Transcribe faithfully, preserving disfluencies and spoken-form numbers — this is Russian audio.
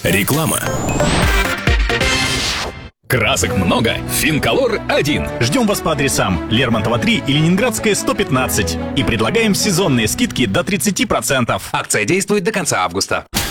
Реклама. Красок много, Финколор один. Ждем вас по адресам Лермонтова три и Ленинградская сто пятнадцать. И предлагаем сезонные скидки до тридцати процентов. Акция действует до конца августа.